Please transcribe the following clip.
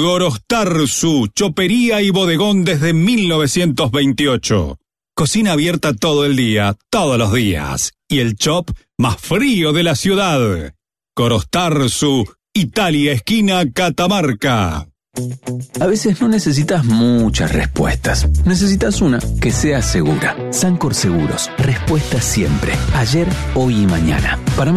Gorostarzu, chopería y bodegón desde 1928. Cocina abierta todo el día, todos los días. Y el chop más frío de la ciudad. Gorostarzu, Italia, esquina Catamarca. A veces no necesitas muchas respuestas. Necesitas una que sea segura. Sancor Seguros. Respuesta siempre. Ayer, hoy y mañana. Para